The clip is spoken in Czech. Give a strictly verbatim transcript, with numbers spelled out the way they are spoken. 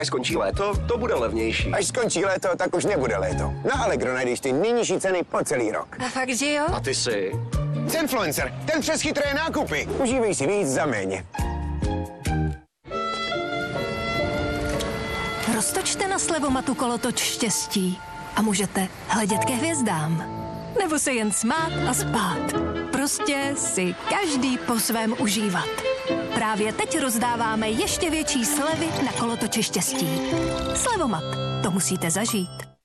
Až skončí léto, to bude levnější. Až skončí léto, tak už nebude léto. Na Allegro najdeš ty nejnižší ceny po celý rok. A fakt, že jo? A ty si? Zenfluencer, ten přes chytré nákupy. Užívej si víc za méně. Roztočte na slevomatu kolotoč štěstí a můžete hledět ke hvězdám. Nebo se jen smát a spát. Prostě si každý po svém užívat. Právě teď rozdáváme ještě větší slevy na kolotoče štěstí. Slevomat, to musíte zažít.